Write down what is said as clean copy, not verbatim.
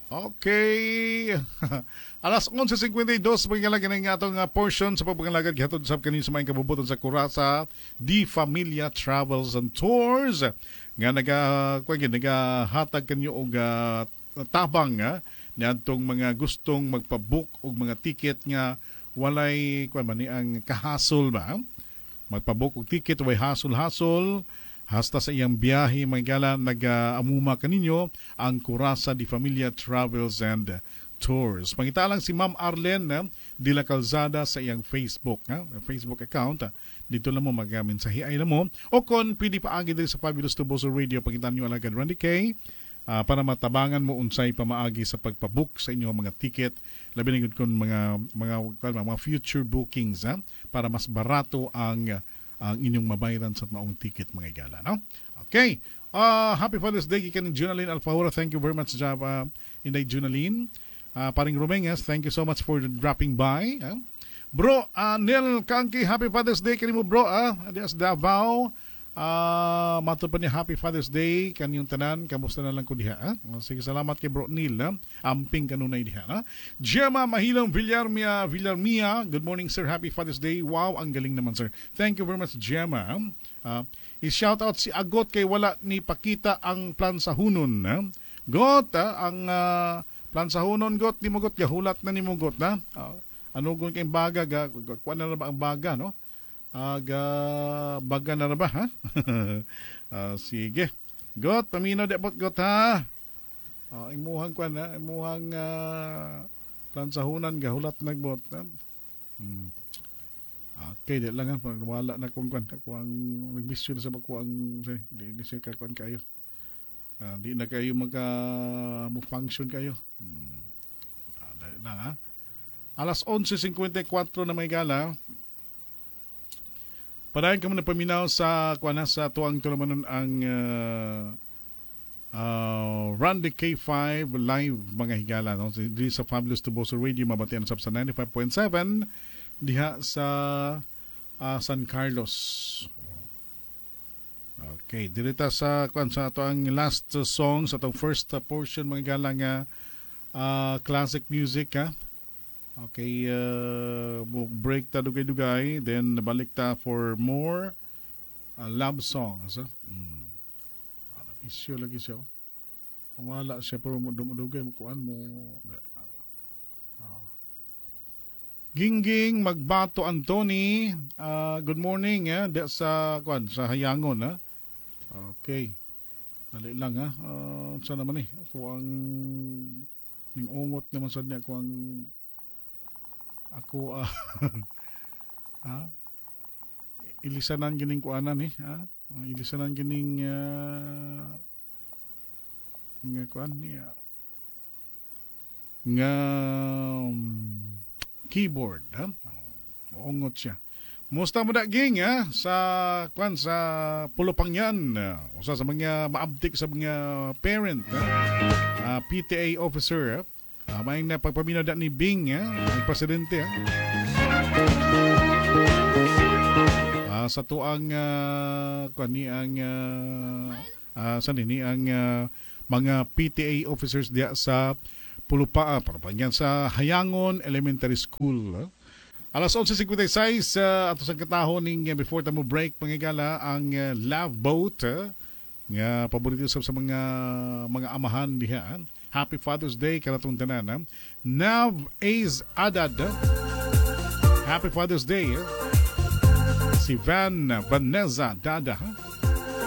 Okay. Alas 11:52 pagkalagay ng atong portion sa pagpangalagad gihatod sab kanin sa may kabubuton sa Kurasa Di Familia Travels and Tours nga nagahatag kanyo og tabang niadtong mga gustong magpabook og mga ticket nga walay kuan man ni ang kahasol ba. Magpabook og ticket way hasol-hasol. Hasta sa iyang biyahe, magala nag-amuma kaninyo ang Kurasa Di Familia Travels and Tours. Pangita lang si Ma'am Arlene de la Calzada sa iyang Facebook account. Dito lang mo mag-mensahe ay lang mo. O kung pwede paagi din sa Fabulous Tuboso Radio, pangita nyo alagad Randy K. Para matabangan mo unsay pamaagi sa pagpabook sa inyong mga ticket. Labi na kung mga future bookings para mas barato ang inyong mabayaran sa maong ticket mga igala, no? Okay. Happy Father's Day kay Junaline Alfahura. Thank you very much, Inday Junaline. Paring Romenges, thank you so much for dropping by. Bro, Neil Kanki, Happy Father's Day kanimo bro. Adias Davao. Mato pa niya Happy Father's Day kanyang tanan. Kamusta na lang ko diha? Sige, salamat kay Bro Neil. Amping kanunay diha. Gemma Mahilong Villarmia. Good morning sir. Happy Father's Day. Wow, ang galing naman sir. Thank you very much Gemma. I-shout out si Agot kay wala ni pakita ang plan sa hunon. Got, ang plan sa hunon got, di mo got, gahulat na ni mo got na. Ano gun kay baga, kuan na ba ang baga, no? Baga na ba, ha? Sige. Got, paminaw di abot got, ha? Imuhang kuan, ha? Imuhang plansahunan, gahulat nagbot, ha? Okay, di lang, ha? Wala na kung kuan, ang nagbisyo na sa bakuang, di siya kakuan kayo. Di na kayo mag-function kayo. Dahil na, ha? Alas 11:54 na may gala. Padayon ka muna paminaw sa kuana sa tuang tulamanon ang Randy K5 live mga higala, no? Dito sa Fabulous Tuboso Radio mabatian sa 95.7 diha sa San Carlos. Okay, dirita sa kuan sa ato ang last song sa atong first portion mga higala nga classic music, ha. Okay, break ta dugay-dugay, then balik ta for more love songs. Issue lagi siya. Wala siya pero dugay mo kuan mo. Gingging Magbato Anthony, good morning sa kuan sa Hayangon, ha. Okay. Dali lang, ha. Saan naman ako ang ning ungot naman sad niya ako ilisanan gining kuanan ilisanan gining nga kuan niya nga keyboard, ha. Maungot siya. Musta mo ging sa kuan sa Pulupangyan, usa sa mga maabtik sa mga parent, PTA officer, may na pagpaminaw ni Bing, ang presidente, sa tuang ni ang mga PTA officers diya sa Pulupaa, Pulupangyan sa Hayangon Elementary School. Alas 11:56 ato sa katahon ning before tamo break pangigala ang Love Boat nga paborito sa mga amahan diha. Happy Father's Day kanatong tanan. Nav Ace Adad. Happy Father's Day. Si Vanessa Dada.